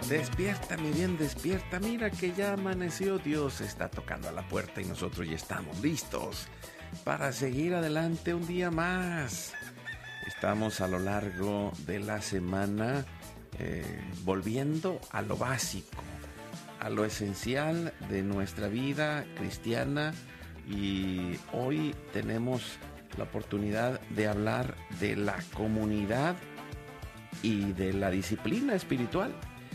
Despierta, mi bien, despierta. Mira que ya amaneció. Dios está tocando a la puerta y nosotros ya estamos listos para seguir adelante un día más. Estamos a lo largo de la semana volviendo a lo básico, a lo esencial de nuestra vida cristiana, y hoy tenemos la oportunidad de hablar de la comunidad y de la disciplina espiritual.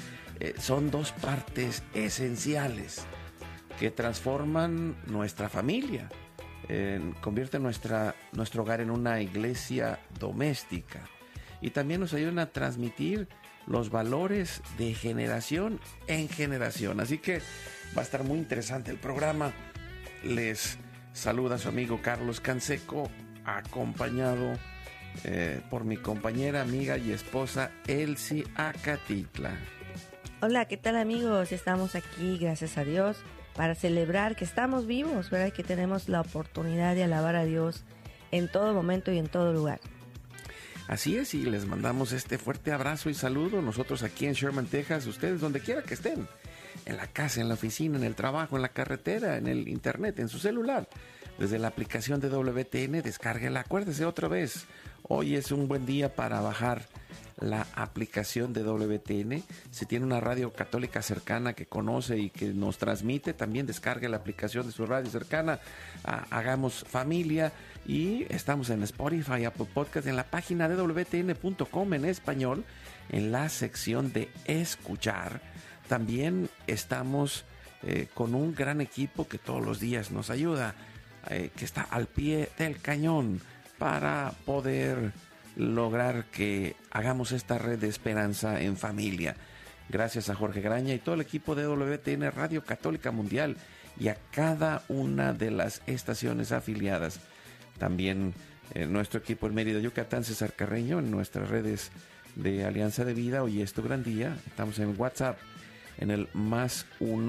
Son dos partes esenciales que transforman nuestra familia, convierten nuestro hogar en una iglesia doméstica y también nos ayudan a transmitir los valores de generación en generación. Así que va a estar muy interesante el programa. Les saluda su amigo Carlos Canseco, acompañado por mi compañera, amiga y esposa Elsie Acatitla. Hola, ¿qué tal, amigos? Estamos aquí, gracias a Dios, para celebrar que estamos vivos, ¿verdad? Y que tenemos la oportunidad de alabar a Dios en todo momento y en todo lugar. Así es, y les mandamos este fuerte abrazo y saludo. Nosotros aquí en Sherman, Texas, ustedes donde quiera que estén, en la casa, en la oficina, en el trabajo, en la carretera, en el internet, en su celular, desde la aplicación de WTN, descárguela. Acuérdese otra vez, hoy es un buen día para bajar la aplicación de WTN. Si tiene una radio católica cercana que conoce y que nos transmite, también descargue la aplicación de su radio cercana. Hagamos familia. Y estamos en Spotify, Apple Podcast, en la página de WTN.com en español, en la sección de escuchar. También estamos con un gran equipo que todos los días nos ayuda, que está al pie del cañón para poder lograr que hagamos esta red de esperanza en familia. Gracias a Jorge Graña y todo el equipo de WTN Radio Católica Mundial y a cada una de las estaciones afiliadas. También nuestro equipo en Mérida, Yucatán, César Carreño, en nuestras redes de Alianza de Vida. Hoy es tu gran día. Estamos en WhatsApp en el más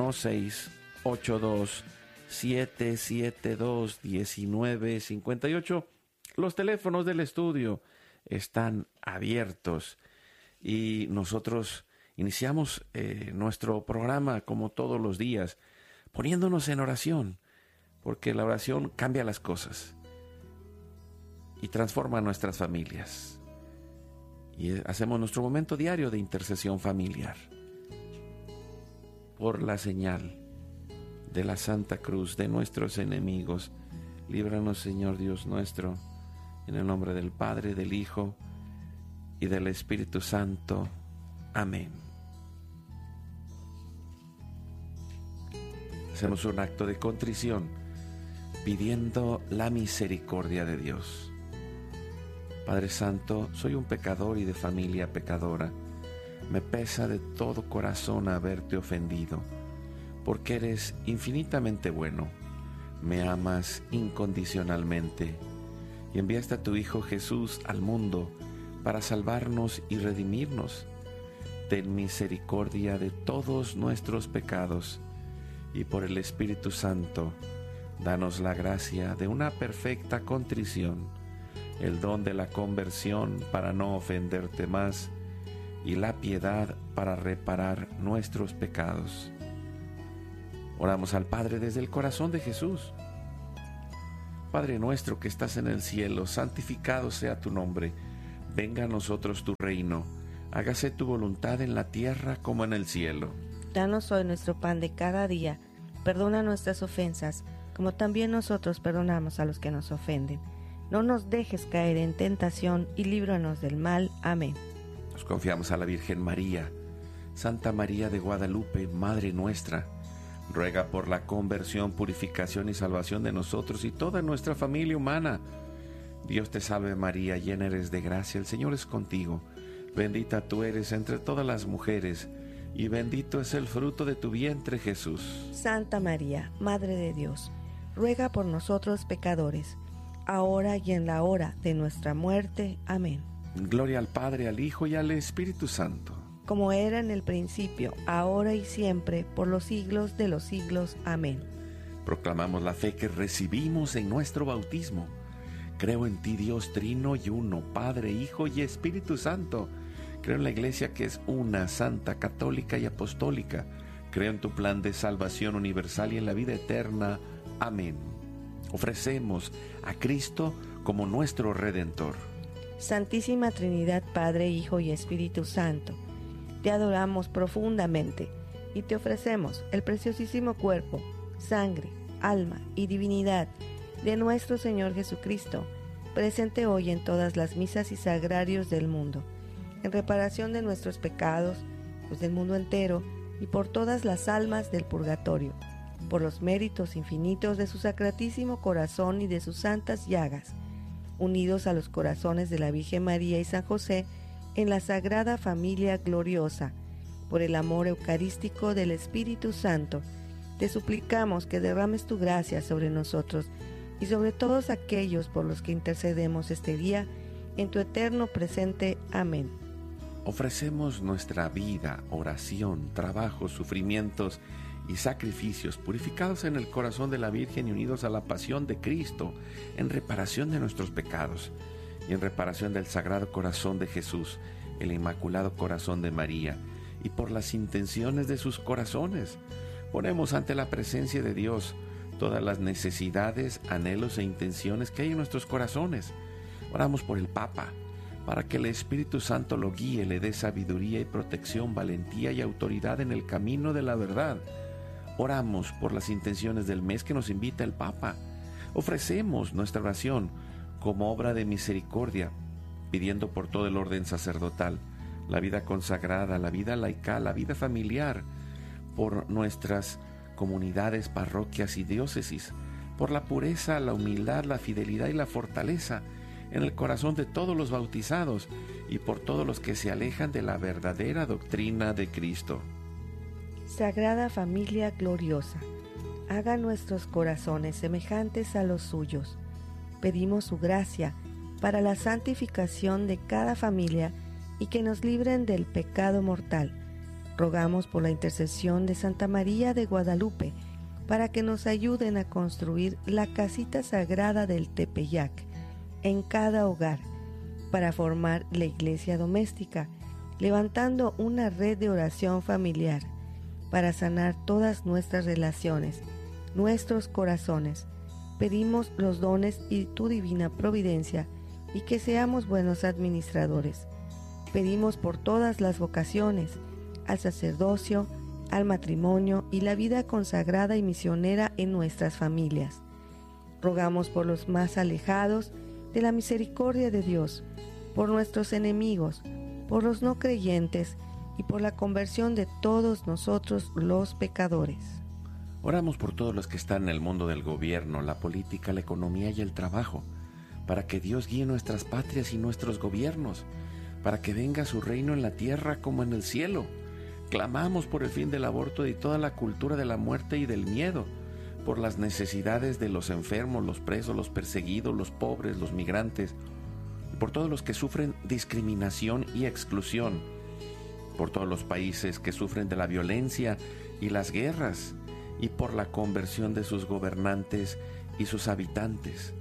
1-682-772-1958. Los teléfonos del estudio están abiertos y nosotros iniciamos nuestro programa como todos los días poniéndonos en oración, porque la oración cambia las cosas y transforma nuestras familias, y hacemos nuestro momento diario de intercesión familiar por la señal de la Santa Cruz de nuestros enemigos. Líbranos, Señor Dios nuestro, en el nombre del Padre, del Hijo y del Espíritu Santo. Amén. Hacemos un acto de contrición pidiendo la misericordia de Dios. Padre Santo, soy un pecador y de familia pecadora. Me pesa de todo corazón haberte ofendido, porque eres infinitamente bueno. Me amas incondicionalmente y enviaste a tu Hijo Jesús al mundo para salvarnos y redimirnos. Ten misericordia de todos nuestros pecados y por el Espíritu Santo, danos la gracia de una perfecta contrición, el don de la conversión para no ofenderte más y la piedad para reparar nuestros pecados. Oramos al Padre desde el corazón de Jesús. Padre nuestro que estás en el cielo, santificado sea tu nombre. Venga a nosotros tu reino. Hágase tu voluntad en la tierra como en el cielo. Danos hoy nuestro pan de cada día. Perdona nuestras ofensas, como también nosotros perdonamos a los que nos ofenden. No nos dejes caer en tentación y líbranos del mal. Amén. Nos confiamos a la Virgen María. Santa María de Guadalupe, Madre nuestra, ruega por la conversión, purificación y salvación de nosotros y toda nuestra familia humana. Dios te salve María, llena eres de gracia, el Señor es contigo. Bendita tú eres entre todas las mujeres, y bendito es el fruto de tu vientre, Jesús. Santa María, Madre de Dios, ruega por nosotros pecadores, ahora y en la hora de nuestra muerte. Amén. Gloria al Padre, al Hijo y al Espíritu Santo. Como era en el principio, ahora y siempre, por los siglos de los siglos. Amén. Proclamamos la fe que recibimos en nuestro bautismo. Creo en ti, Dios trino y uno, Padre, Hijo y Espíritu Santo, Creo en la Iglesia que es una, santa, católica y apostólica. Creo en tu plan de salvación universal y en la vida eterna. Amén. Ofrecemos a Cristo como nuestro Redentor. Santísima Trinidad, Padre, Hijo y Espíritu Santo, te adoramos profundamente y te ofrecemos el preciosísimo cuerpo, sangre, alma y divinidad de nuestro Señor Jesucristo, presente hoy en todas las misas y sagrarios del mundo, en reparación de nuestros pecados, los del mundo entero y por todas las almas del purgatorio, por los méritos infinitos de su sacratísimo corazón y de sus santas llagas, unidos a los corazones de la Virgen María y San José en la Sagrada Familia Gloriosa, por el amor eucarístico del Espíritu Santo, te suplicamos que derrames tu gracia sobre nosotros y sobre todos aquellos por los que intercedemos este día, en tu eterno presente. Amén. Ofrecemos nuestra vida, oración, trabajo, sufrimientos y sacrificios purificados en el corazón de la Virgen y unidos a la pasión de Cristo, en reparación de nuestros pecados y en reparación del Sagrado Corazón de Jesús, el Inmaculado Corazón de María, y por las intenciones de sus corazones. Ponemos ante la presencia de Dios todas las necesidades, anhelos e intenciones que hay en nuestros corazones. Oramos por el Papa, para que el Espíritu Santo lo guíe, le dé sabiduría y protección, valentía y autoridad en el camino de la verdad. Oramos por las intenciones del mes que nos invita el Papa. Ofrecemos nuestra oración como obra de misericordia, pidiendo por todo el orden sacerdotal, la vida consagrada, la vida laical, la vida familiar, por nuestras comunidades, parroquias y diócesis, por la pureza, la humildad, la fidelidad y la fortaleza en el corazón de todos los bautizados y por todos los que se alejan de la verdadera doctrina de Cristo. Sagrada Familia Gloriosa, haga nuestros corazones semejantes a los suyos. Pedimos su gracia para la santificación de cada familia y que nos libren del pecado mortal. Rogamos por la intercesión de Santa María de Guadalupe para que nos ayuden a construir la casita sagrada del Tepeyac en cada hogar, para formar la iglesia doméstica, levantando una red de oración familiar, para sanar todas nuestras relaciones, nuestros corazones. Pedimos los dones y tu divina providencia y que seamos buenos administradores. Pedimos por todas las vocaciones, al sacerdocio, al matrimonio y la vida consagrada y misionera en nuestras familias. Rogamos por los más alejados de la misericordia de Dios, por nuestros enemigos, por los no creyentes y por la conversión de todos nosotros los pecadores. Oramos por todos los que están en el mundo del gobierno, la política, la economía y el trabajo, para que Dios guíe nuestras patrias y nuestros gobiernos, para que venga su reino en la tierra como en el cielo. Clamamos por el fin del aborto y toda la cultura de la muerte y del miedo, por las necesidades de los enfermos, los presos, los perseguidos, los pobres, los migrantes, por todos los que sufren discriminación y exclusión, por todos los países que sufren de la violencia y las guerras, y por la conversión de sus gobernantes y sus habitantes.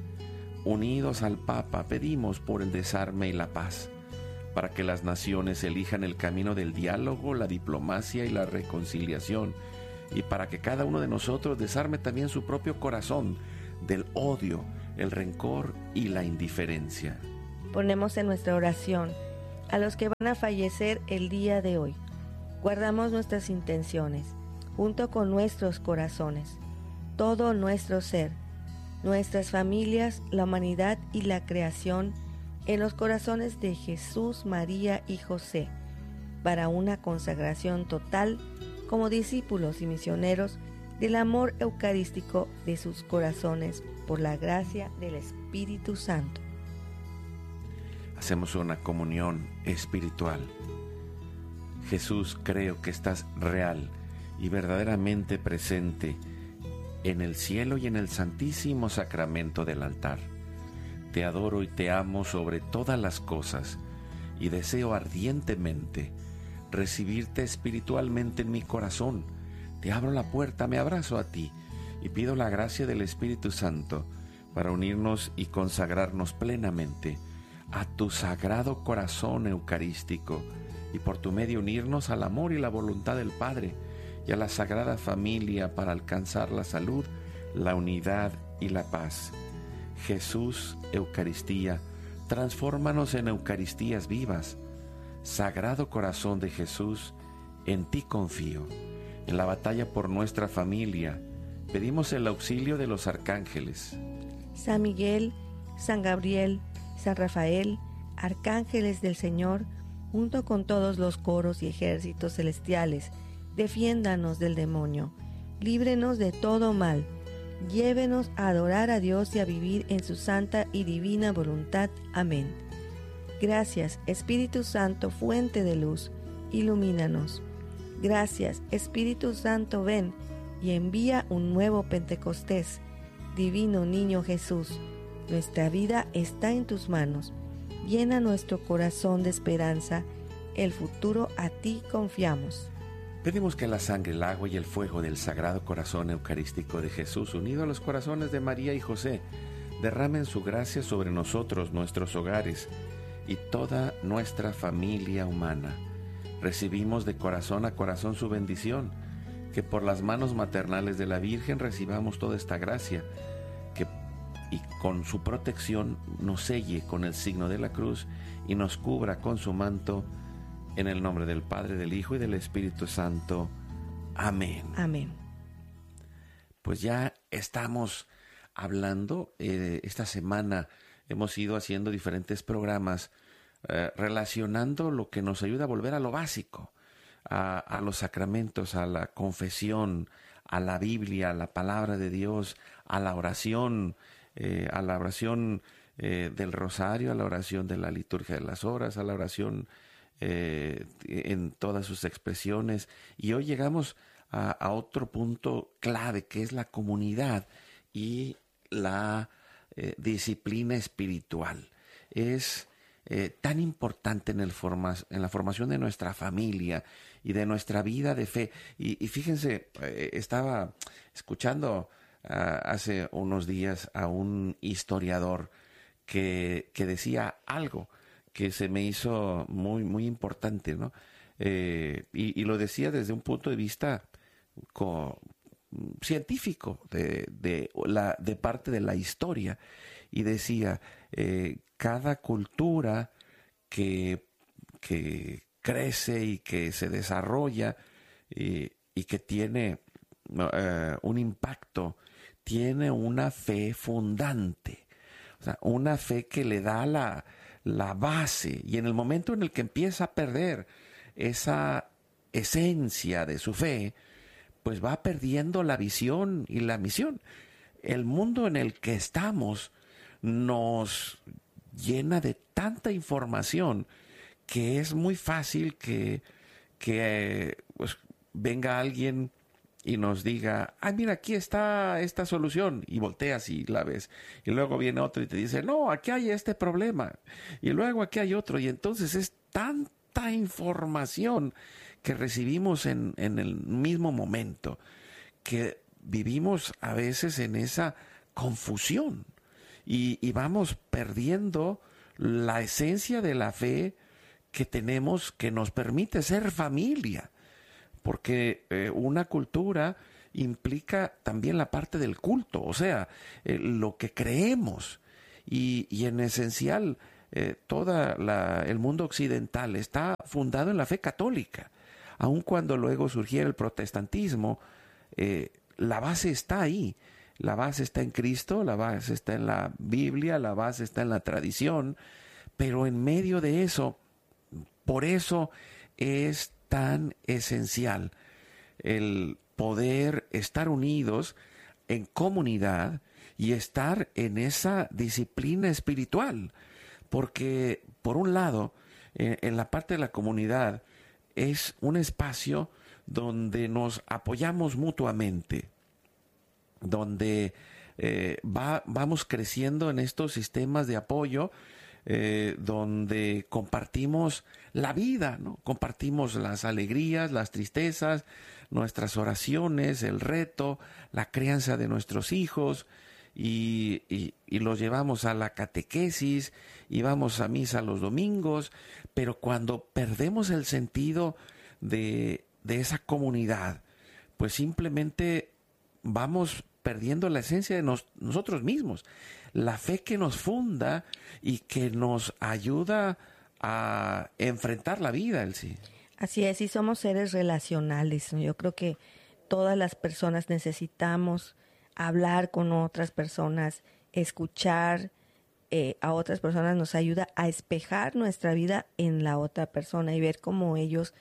Unidos al Papa, pedimos por el desarme y la paz, para que las naciones elijan el camino del diálogo, la diplomacia y la reconciliación, y para que cada uno de nosotros desarme también su propio corazón del odio, el rencor y la indiferencia. Ponemos en nuestra oración a los que van a fallecer el día de hoy. Guardamos nuestras intenciones, junto con nuestros corazones, todo nuestro ser, nuestras familias, la humanidad y la creación, en los corazones de Jesús, María y José, para una consagración total como discípulos y misioneros del amor eucarístico de sus corazones por la gracia del Espíritu Santo. Hacemos una comunión espiritual. Jesús, creo que estás real y verdaderamente presente en el cielo y en el santísimo sacramento del altar. Te adoro y te amo sobre todas las cosas y deseo ardientemente recibirte espiritualmente en mi corazón. Te abro la puerta, me abrazo a ti y pido la gracia del Espíritu Santo para unirnos y consagrarnos plenamente a tu sagrado corazón eucarístico y por tu medio unirnos al amor y la voluntad del Padre y a la Sagrada Familia para alcanzar la salud, la unidad y la paz. Jesús, Eucaristía, transfórmanos en Eucaristías vivas. Sagrado Corazón de Jesús, en ti confío. En la batalla por nuestra familia, pedimos el auxilio de los arcángeles. San Miguel, San Gabriel, San Rafael, arcángeles del Señor, junto con todos los coros y ejércitos celestiales, defiéndanos del demonio, líbrenos de todo mal, llévenos a adorar a Dios y a vivir en su santa y divina voluntad. Amén. Gracias, Espíritu Santo, fuente de luz, ilumínanos. Gracias, Espíritu Santo, ven y envía un nuevo Pentecostés. Divino Niño Jesús, nuestra vida está en tus manos. Llena nuestro corazón de esperanza, el futuro a ti confiamos. Pedimos que la sangre, el agua y el fuego del Sagrado Corazón Eucarístico de Jesús, unido a los corazones de María y José, derramen su gracia sobre nosotros, nuestros hogares y toda nuestra familia humana. Recibimos de corazón a corazón su bendición, que por las manos maternales de la Virgen recibamos toda esta gracia, y con su protección nos selle con el signo de la cruz y nos cubra con su manto, en el nombre del Padre, del Hijo y del Espíritu Santo. Amén. Amén. Pues ya estamos hablando, esta semana hemos ido haciendo diferentes programas relacionando lo que nos ayuda a volver a lo básico, a los sacramentos, a la confesión, a la Biblia, a la palabra de Dios, a la oración del rosario, a la oración de la liturgia de las horas, a la oración en todas sus expresiones. Y hoy llegamos a otro punto clave, que es la comunidad y la disciplina espiritual. Es tan importante en la formación de nuestra familia y de nuestra vida de fe. Y fíjense, estaba escuchando hace unos días a un historiador que decía algo que se me hizo muy, muy importante, ¿no? Y lo decía desde un punto de vista científico de parte de la historia, y decía, cada cultura que crece y que se desarrolla y que tiene un impacto, tiene una fe fundante, o sea, una fe que le da la base, y en el momento en el que empieza a perder esa esencia de su fe, pues va perdiendo la visión y la misión. El mundo en el que estamos nos llena de tanta información que es muy fácil que pues, venga alguien y nos diga, mira, aquí está esta solución, y volteas y la ves, y luego viene otro y te dice, no, aquí hay este problema, y luego aquí hay otro, y entonces es tanta información que recibimos en el mismo momento, que vivimos a veces en esa confusión, y vamos perdiendo la esencia de la fe que tenemos, que nos permite ser familia. Porque una cultura implica también la parte del culto, o sea, lo que creemos. Y en esencial, todo el mundo occidental está fundado en la fe católica. Aun cuando luego surgiera el protestantismo, la base está ahí. La base está en Cristo, la base está en la Biblia, la base está en la tradición. Pero en medio de eso, por eso es tan esencial el poder estar unidos en comunidad y estar en esa disciplina espiritual, porque por un lado, en la parte de la comunidad es un espacio donde nos apoyamos mutuamente, donde vamos creciendo en estos sistemas de apoyo, donde compartimos la vida, ¿no? Compartimos las alegrías, las tristezas, nuestras oraciones, el reto, la crianza de nuestros hijos, y los llevamos a la catequesis y vamos a misa los domingos, pero cuando perdemos el sentido de esa comunidad, pues simplemente vamos perdiendo la esencia de nosotros mismos, la fe que nos funda y que nos ayuda a enfrentar la vida, Elsie. Así es, y somos seres relacionales, ¿no? Yo creo que todas las personas necesitamos hablar con otras personas, escuchar a otras personas nos ayuda a espejar nuestra vida en la otra persona y ver cómo ellos,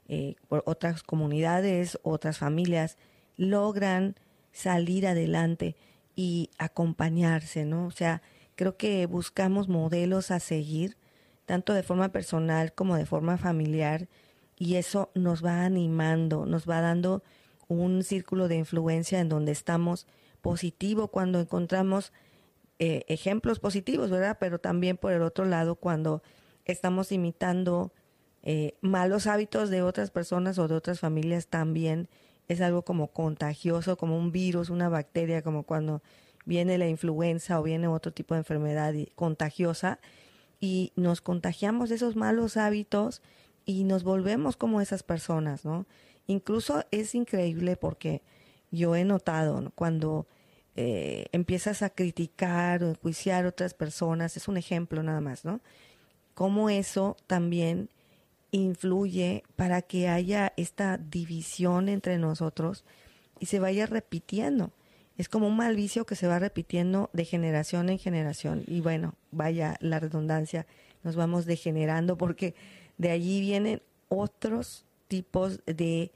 otras comunidades, otras familias, logran salir adelante y acompañarse, ¿no? O sea, creo que buscamos modelos a seguir, tanto de forma personal como de forma familiar, y eso nos va animando, nos va dando un círculo de influencia en donde estamos positivo cuando encontramos ejemplos positivos, ¿verdad? Pero también por el otro lado cuando estamos imitando malos hábitos de otras personas o de otras familias, también es algo como contagioso, como un virus, una bacteria, como cuando viene la influenza o viene otro tipo de enfermedad contagiosa y nos contagiamos de esos malos hábitos y nos volvemos como esas personas, ¿no? Incluso es increíble porque yo he notado, ¿no? Cuando empiezas a criticar o enjuiciar a otras personas, es un ejemplo nada más, ¿no? Cómo eso también influye para que haya esta división entre nosotros y se vaya repitiendo. Es como un mal vicio que se va repitiendo de generación en generación. Y bueno, vaya la redundancia, nos vamos degenerando porque de allí vienen otros tipos de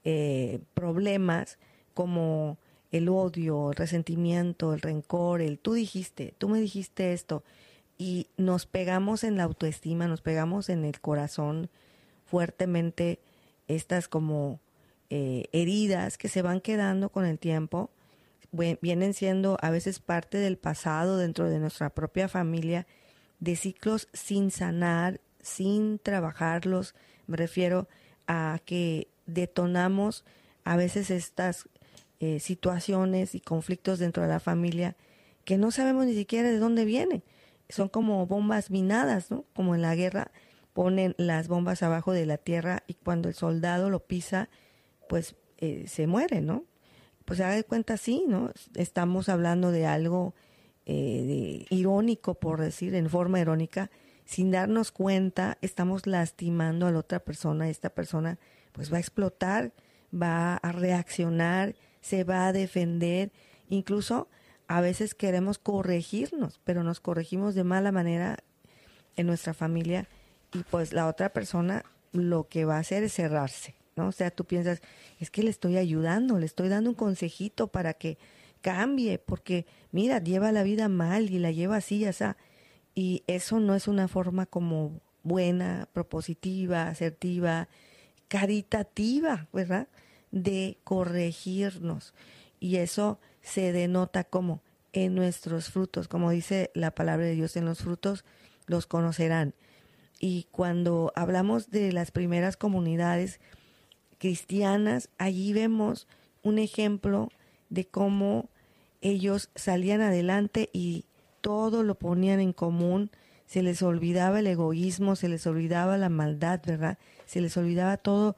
problemas como el odio, el resentimiento, el rencor, el tú dijiste, tú me dijiste esto. Y nos pegamos en la autoestima, nos pegamos en el corazón fuertemente estas como heridas que se van quedando con el tiempo, vienen siendo a veces parte del pasado dentro de nuestra propia familia, de ciclos sin sanar, sin trabajarlos. Me refiero a que detonamos a veces estas situaciones y conflictos dentro de la familia que no sabemos ni siquiera de dónde vienen. Son como bombas minadas, ¿no? Como en la guerra ponen las bombas abajo de la tierra y cuando el soldado lo pisa, pues se muere, ¿no? Pues se da de cuenta, sí, ¿no? Estamos hablando de algo irónico, por decir, en forma irónica. Sin darnos cuenta, estamos lastimando a la otra persona. Esta persona, pues, va a explotar, va a reaccionar, se va a defender. Incluso a veces queremos corregirnos, pero nos corregimos de mala manera en nuestra familia y pues la otra persona lo que va a hacer es cerrarse, ¿no? O sea, tú piensas, es que le estoy ayudando, le estoy dando un consejito para que cambie, porque mira, lleva la vida mal y la lleva así, o sea, y eso no es una forma como buena, propositiva, asertiva, caritativa, ¿verdad? De corregirnos. Y eso se denota como en nuestros frutos, como dice la palabra de Dios, en los frutos los conocerán. Y cuando hablamos de las primeras comunidades cristianas, allí vemos un ejemplo de cómo ellos salían adelante y todo lo ponían en común, se les olvidaba el egoísmo, se les olvidaba la maldad, ¿verdad? Se les olvidaba todo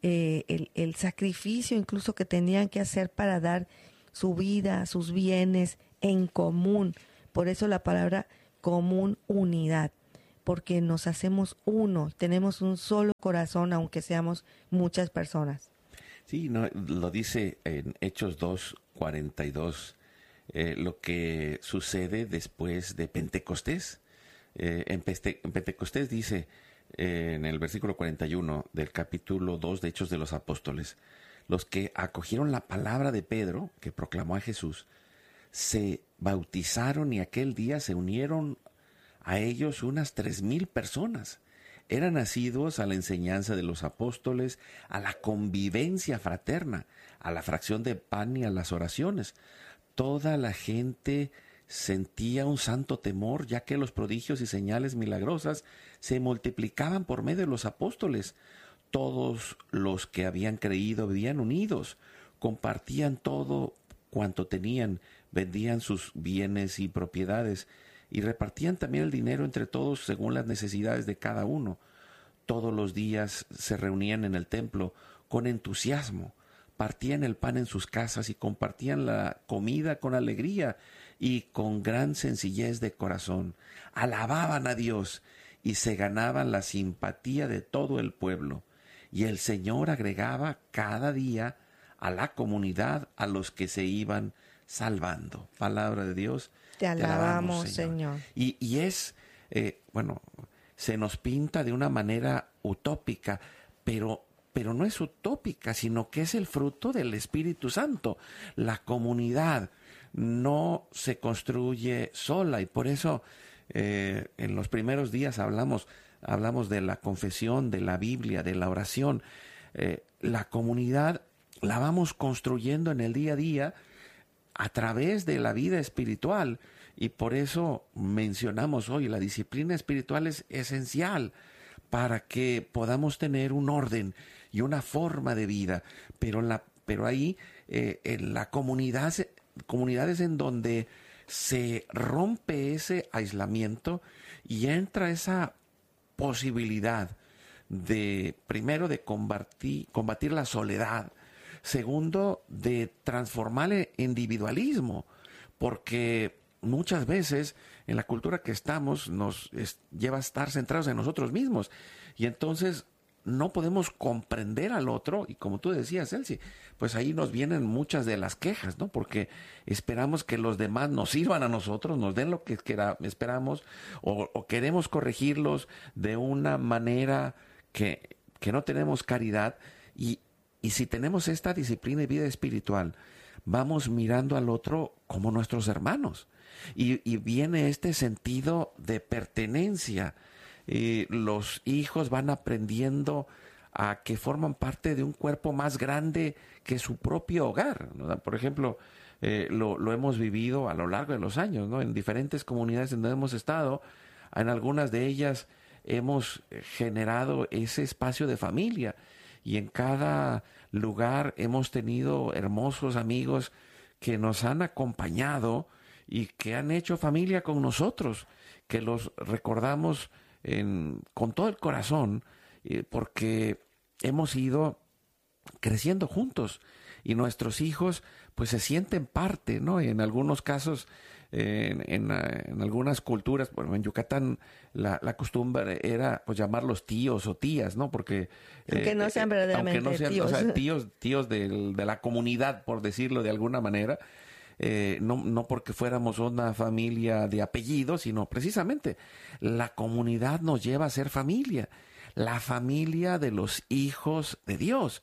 el sacrificio incluso que tenían que hacer para dar su vida, sus bienes en común. Por eso la palabra común, unidad, porque nos hacemos uno, tenemos un solo corazón, aunque seamos muchas personas. Sí, no, lo dice en Hechos 2:42, lo que sucede después de Pentecostés. En Pentecostés dice, en el versículo 41 del capítulo 2 de Hechos de los Apóstoles, los que acogieron la palabra de Pedro, que proclamó a Jesús, se bautizaron y aquel día se unieron a ellos unas 3,000 personas. Eran asiduos a la enseñanza de los apóstoles, a la convivencia fraterna, a la fracción de pan y a las oraciones. Toda la gente sentía un santo temor, ya que los prodigios y señales milagrosas se multiplicaban por medio de los apóstoles. Todos los que habían creído vivían unidos, compartían todo cuanto tenían, vendían sus bienes y propiedades y repartían también el dinero entre todos según las necesidades de cada uno. Todos los días se reunían en el templo con entusiasmo, partían el pan en sus casas y compartían la comida con alegría y con gran sencillez de corazón. Alababan a Dios y se ganaban la simpatía de todo el pueblo. Y el Señor agregaba cada día a la comunidad a los que se iban salvando. Palabra de Dios. Te alabamos, Señor. Y es, se nos pinta de una manera utópica, pero no es utópica, sino que es el fruto del Espíritu Santo. La comunidad no se construye sola, y por eso en los primeros días hablamos de la confesión, de la Biblia, de la oración. La comunidad la vamos construyendo en el día a día a través de la vida espiritual, y por eso mencionamos hoy la disciplina espiritual es esencial para que podamos tener un orden y una forma de vida, pero ahí en la comunidades en donde se rompe ese aislamiento y entra esa posibilidad de, primero, de combatir la soledad, segundo, de transformar el individualismo, porque muchas veces en la cultura que estamos nos lleva a estar centrados en nosotros mismos, y entonces no podemos comprender al otro, y como tú decías, Elsie, pues ahí nos vienen muchas de las quejas, ¿no? Porque esperamos que los demás nos sirvan a nosotros, nos den lo que esperamos, o queremos corregirlos de una manera que no tenemos caridad, y si tenemos esta disciplina y vida espiritual, vamos mirando al otro como nuestros hermanos, y viene este sentido de pertenencia. Los hijos van aprendiendo a que forman parte de un cuerpo más grande que su propio hogar, ¿no? Por ejemplo, lo hemos vivido a lo largo de los años, ¿no? En diferentes comunidades en donde hemos estado, en algunas de ellas hemos generado ese espacio de familia, y en cada lugar hemos tenido hermosos amigos que nos han acompañado y que han hecho familia con nosotros, que los recordamos con todo el corazón, porque hemos ido creciendo juntos, y nuestros hijos pues se sienten parte, ¿no? En algunos casos, en algunas culturas, bueno, en Yucatán la costumbre era pues llamarlos tíos o tías, ¿no? Porque aunque no sean verdaderamente tíos, o sea, tíos de la comunidad, por decirlo de alguna manera. No porque fuéramos una familia de apellido, sino precisamente la comunidad nos lleva a ser familia, la familia de los hijos de Dios,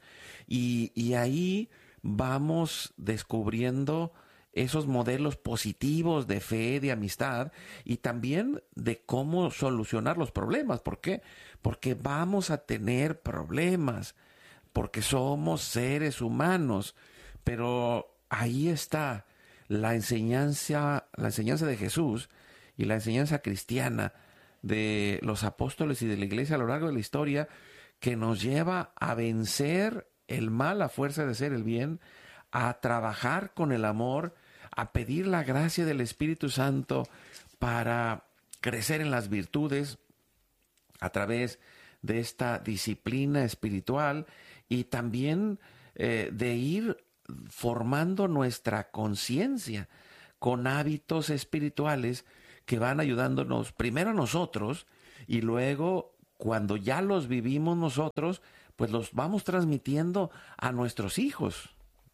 y ahí vamos descubriendo esos modelos positivos de fe, de amistad, y también de cómo solucionar los problemas. ¿Por qué? Porque vamos a tener problemas, porque somos seres humanos, pero ahí está la enseñanza de Jesús y la enseñanza cristiana de los apóstoles y de la iglesia a lo largo de la historia, que nos lleva a vencer el mal a fuerza de hacer el bien, a trabajar con el amor, a pedir la gracia del Espíritu Santo para crecer en las virtudes a través de esta disciplina espiritual, y también de ir formando nuestra conciencia con hábitos espirituales que van ayudándonos primero a nosotros, y luego, cuando ya los vivimos nosotros, pues los vamos transmitiendo a nuestros hijos.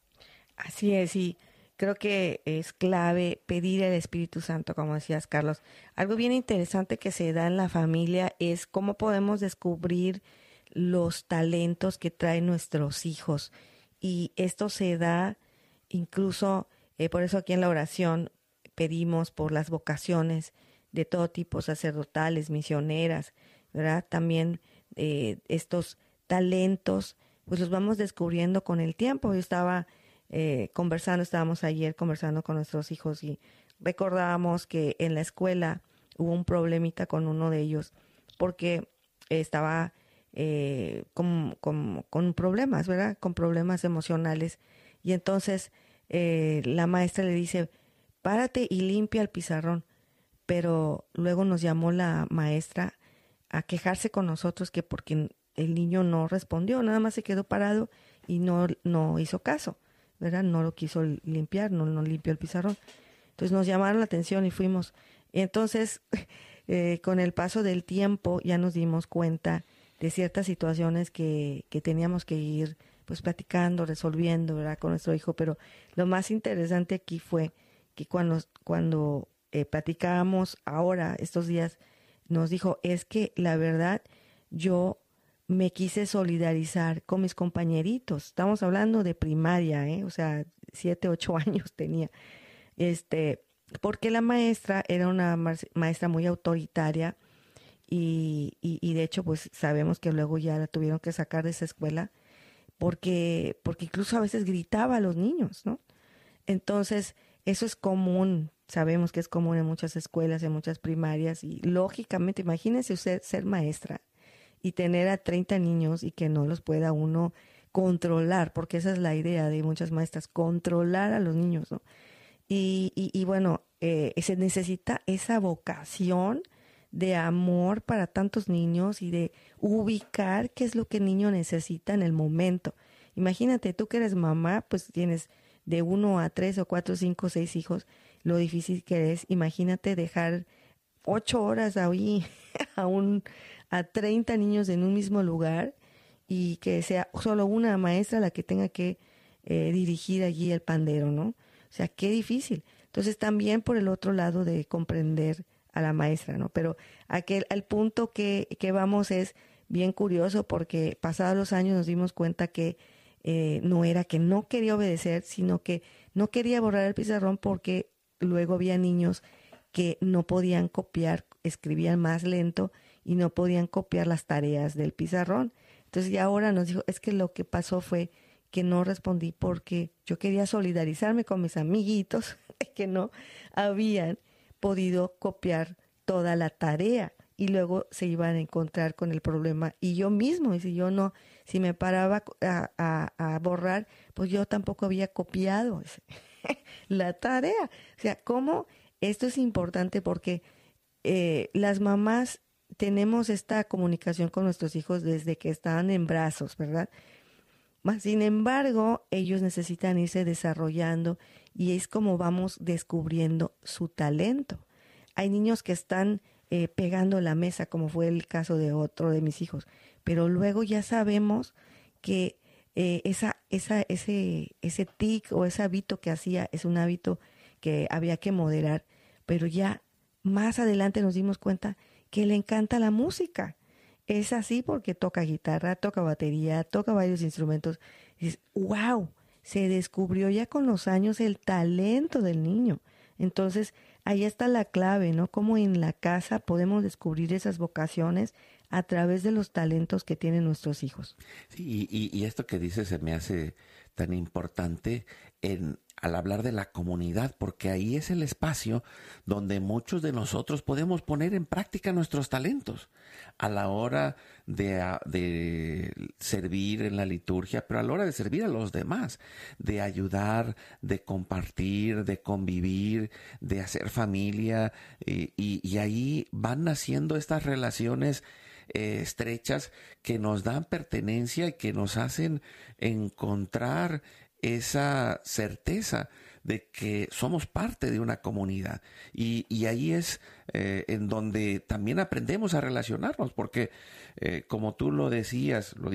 Así es, y creo que es clave pedir el Espíritu Santo, como decías, Carlos. Algo bien interesante que se da en la familia es cómo podemos descubrir los talentos que traen nuestros hijos. Y esto se da incluso, por eso aquí en la oración pedimos por las vocaciones de todo tipo, sacerdotales, misioneras, ¿verdad? También estos talentos, pues los vamos descubriendo con el tiempo. Yo estaba estábamos ayer conversando con nuestros hijos, y recordábamos que en la escuela hubo un problemita con uno de ellos, porque estaba con problemas, ¿verdad? Con problemas emocionales. Y entonces la maestra le dice, párate y limpia el pizarrón. Pero luego nos llamó la maestra a quejarse con nosotros que porque el niño no respondió, nada más se quedó parado y no hizo caso, ¿verdad? No lo quiso limpiar, no limpió el pizarrón. Entonces nos llamaron la atención y fuimos. Entonces, con el paso del tiempo ya nos dimos cuenta de ciertas situaciones que teníamos que ir pues platicando, resolviendo, ¿verdad? Con nuestro hijo. Pero lo más interesante aquí fue que cuando platicábamos ahora, estos días, nos dijo, es que la verdad yo me quise solidarizar con mis compañeritos. Estamos hablando de primaria, o sea, 7, 8 años tenía. Porque la maestra era una maestra muy autoritaria y de hecho pues sabemos que luego ya la tuvieron que sacar de esa escuela porque incluso a veces gritaba a los niños, ¿no? Entonces, eso es común, sabemos que es común en muchas escuelas, en muchas primarias y lógicamente, imagínese usted ser maestra y tener a 30 niños y que no los pueda uno controlar, porque esa es la idea de muchas maestras, controlar a los niños, ¿no? Y bueno, se necesita esa vocación de amor para tantos niños y de ubicar qué es lo que el niño necesita en el momento. Imagínate, tú que eres mamá, pues tienes de 1 a 3 o 4, 5, 6 hijos, lo difícil que es. Imagínate dejar 8 horas ahí a 30 niños en un mismo lugar y que sea solo una maestra la que tenga que dirigir allí el pandero, ¿no? O sea, qué difícil. Entonces también por el otro lado de comprender a la maestra, ¿no? Pero al punto que vamos es bien curioso porque pasados los años nos dimos cuenta que no era que no quería obedecer, sino que no quería borrar el pizarrón porque luego había niños que no podían copiar, escribían más lento y no podían copiar las tareas del pizarrón. Entonces ya ahora nos dijo, es que lo que pasó fue que no respondí porque yo quería solidarizarme con mis amiguitos que no habían podido copiar toda la tarea y luego se iban a encontrar con el problema. Y yo mismo, y si me paraba a borrar, pues yo tampoco había copiado la tarea. O sea, ¿cómo? Esto es importante porque las mamás tenemos esta comunicación con nuestros hijos desde que están en brazos, ¿verdad? Sin embargo, ellos necesitan irse desarrollando y es como vamos descubriendo su talento. Hay niños que están pegando la mesa, como fue el caso de otro de mis hijos, pero luego ya sabemos que ese tic o ese hábito que hacía es un hábito que había que moderar, pero ya más adelante nos dimos cuenta que le encanta la música. Es así porque toca guitarra, toca batería, toca varios instrumentos. Y dices, wow, se descubrió ya con los años el talento del niño. Entonces, ahí está la clave, ¿no? Cómo en la casa podemos descubrir esas vocaciones a través de los talentos que tienen nuestros hijos. Sí, y esto que dices se me hace tan importante al hablar de la comunidad, porque ahí es el espacio donde muchos de nosotros podemos poner en práctica nuestros talentos a la hora de servir en la liturgia, pero a la hora de servir a los demás, de ayudar, de compartir, de convivir, de hacer familia, y ahí van naciendo estas relaciones estrechas que nos dan pertenencia y que nos hacen encontrar esa certeza de que somos parte de una comunidad. Y ahí es en donde también aprendemos a relacionarnos, porque como tú lo decías,